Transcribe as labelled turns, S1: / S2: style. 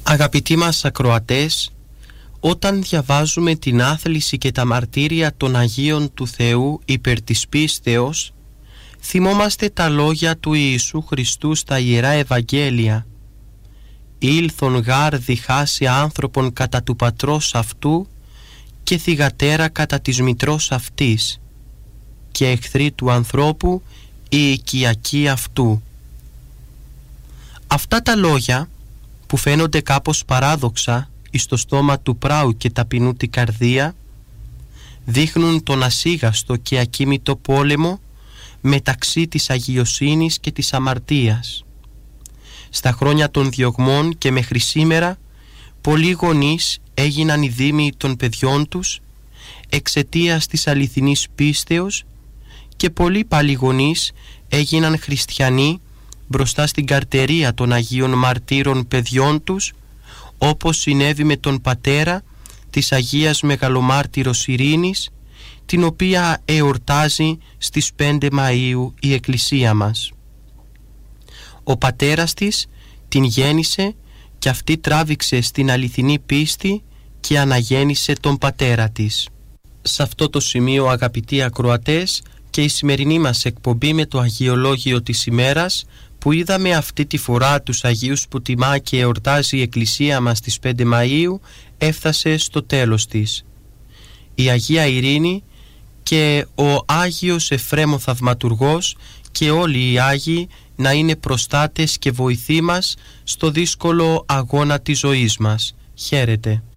S1: Αγαπητοί μας ακροατές, όταν διαβάζουμε την άθληση και τα μαρτύρια των Αγίων του Θεού υπέρ της πίστεως, θυμόμαστε τα λόγια του Ιησού Χριστού στα Ιερά Ευαγγέλια. «Ήλθον γάρ διχάσει άνθρωπον κατά του πατρός αυτού και θυγατέρα κατά της μητρός αυτής, και εχθροί του ανθρώπου η οικιακή αυτού». Αυτά τα λόγια, που φαίνονται κάπως παράδοξα εις το στόμα του πράου και ταπεινού την καρδία, δείχνουν τον ασίγαστο και ακίμητο πόλεμο μεταξύ της αγιοσύνης και της αμαρτίας. Στα χρόνια των διωγμών και μέχρι σήμερα, πολλοί γονείς έγιναν οι δήμοι των παιδιών τους εξαιτίας της αληθινής πίστεως και πολλοί πάλι γονείς έγιναν χριστιανοί μπροστά στην καρτερία των Αγίων Μαρτύρων παιδιών τους, όπως συνέβη με τον πατέρα της Αγίας Μεγαλομάρτυρος Ειρήνης, την οποία εορτάζει στις 5 Μαΐου η Εκκλησία μας. Ο πατέρας της την γέννησε και αυτή τράβηξε στην αληθινή πίστη και αναγέννησε τον πατέρα της. Σε αυτό το σημείο, αγαπητοί ακροατές, και η σημερινή μας εκπομπή με το Αγιολόγιο της ημέρας, που είδαμε αυτή τη φορά τους Αγίους που τιμά και εορτάζει η Εκκλησία μας στις 5 Μαΐου, έφτασε στο τέλος της. Η Αγία Ειρήνη και ο Άγιος Εφραίμ ο Θαυματουργός και όλοι οι Άγιοι να είναι προστάτες και βοηθοί μας στο δύσκολο αγώνα της ζωής μας. Χαίρετε.